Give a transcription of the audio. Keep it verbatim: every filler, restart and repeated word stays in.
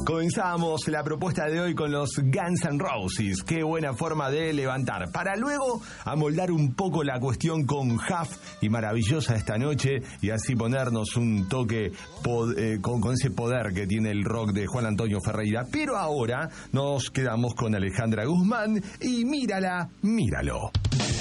Comenzamos la propuesta de hoy con los Guns N' Roses. Qué buena forma de levantar. Para luego amoldar un poco la cuestión con Huff y Maravillosa esta noche y así ponernos un toque pod- eh, con, con ese poder que tiene el rock de Juan Antonio Ferreira. Pero ahora nos quedamos con Alejandra Guzmán y mírala, míralo.